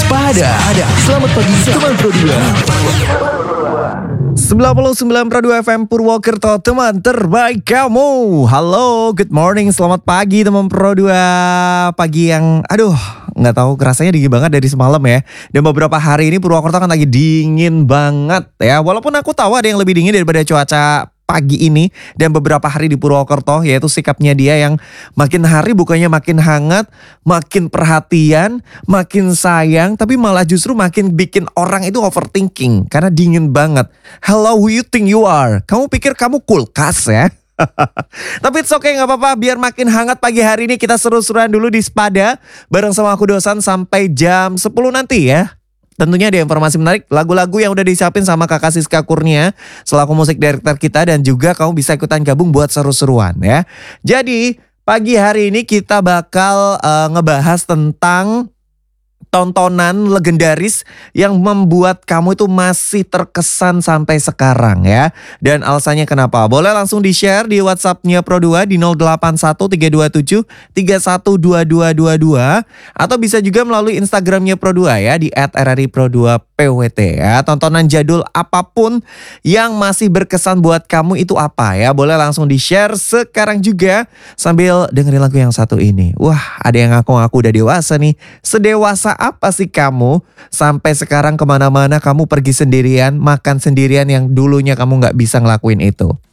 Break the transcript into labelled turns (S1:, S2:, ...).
S1: Waspada. Selamat pagi teman Pro
S2: 99,2 FM Purwokerto, teman terbaik kamu. Halo, good morning, selamat pagi teman Pro 2. Pagi yang, nggak tahu kerasanya dingin banget dari semalam ya. Dan beberapa hari ini Purwokerto kan lagi dingin banget ya. Walaupun aku tahu ada yang lebih dingin daripada cuaca pagi ini dan beberapa hari di Purwokerto, yaitu sikapnya dia yang makin hari bukannya makin hangat, makin perhatian, makin sayang, tapi malah justru makin bikin orang itu overthinking karena dingin banget. Hello, who you think you are? Kamu pikir kamu kulkas ya? Tapi it's okay, gak apa-apa, biar makin hangat pagi hari ini kita seru-seruan dulu di Spada bareng sama aku Dosan sampai jam 10 nanti ya. Tentunya ada informasi menarik, lagu-lagu yang udah disiapin sama Kakak Siska Kurnia selaku musik director kita, dan juga kamu bisa ikutan gabung buat seru-seruan ya. Jadi pagi hari ini kita bakal ngebahas tentang tontonan legendaris yang membuat kamu itu masih terkesan sampai sekarang ya. Dan alasannya kenapa? Boleh langsung di-share di WhatsApp-nya Pro 2 di 081327312222 atau bisa juga melalui Instagram-nya Pro 2 ya di @rripro2pwt ya. Tontonan jadul apapun yang masih berkesan buat kamu itu apa ya? Boleh langsung di-share sekarang juga sambil dengerin lagu yang satu ini. Wah, ada yang ngaku-ngaku udah dewasa nih. Sedewasa apa sih kamu sampai sekarang kemana-mana kamu pergi sendirian, makan sendirian yang dulunya kamu gak bisa ngelakuin itu?